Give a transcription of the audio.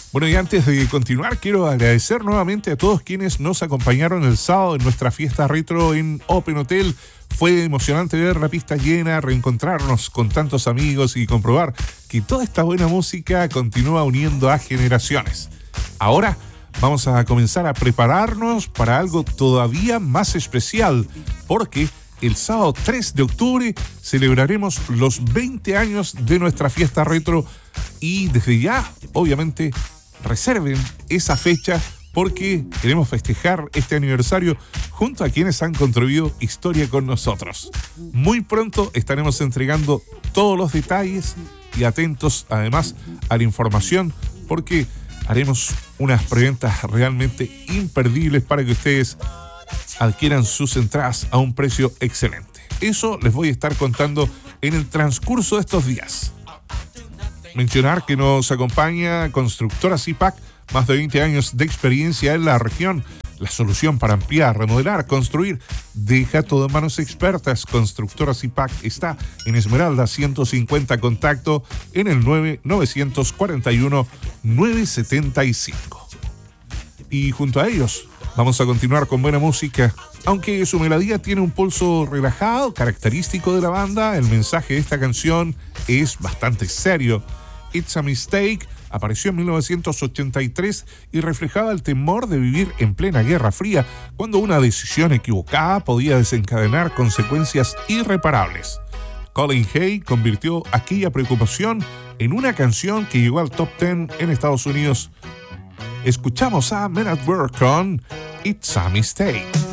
Bueno, y antes de continuar, quiero agradecer nuevamente a todos quienes nos acompañaron el sábado en nuestra fiesta retro en Open Hotel. Fue emocionante ver la pista llena, reencontrarnos con tantos amigos y comprobar que toda esta buena música continúa uniendo a generaciones. Ahora vamos a comenzar a prepararnos para algo todavía más especial, porque el sábado 3 de octubre celebraremos los 20 años de nuestra fiesta retro y desde ya, obviamente, reserven esa fecha porque queremos festejar este aniversario junto a quienes han contribuido historia con nosotros. Muy pronto estaremos entregando todos los detalles y atentos además a la información porque haremos unas preventas realmente imperdibles para que ustedes adquieran sus entradas a un precio excelente. Eso les voy a estar contando en el transcurso de estos días. Mencionar que nos acompaña Constructora Zipac, más de 20 años de experiencia en la región. La solución para ampliar, remodelar, construir, deja todo en manos expertas. Constructora Zipac está en Esmeralda 150, contacto en el 9941-975. Y junto a ellos vamos a continuar con buena música. Aunque su melodía tiene un pulso relajado, característico de la banda, el mensaje de esta canción es bastante serio. It's a Mistake apareció en 1983 y reflejaba el temor de vivir en plena Guerra Fría, cuando una decisión equivocada podía desencadenar consecuencias irreparables. Colin Hay convirtió aquella preocupación en una canción que llegó al top 10 en Estados Unidos. Escuchamos a Men at Work con It's a Mistake.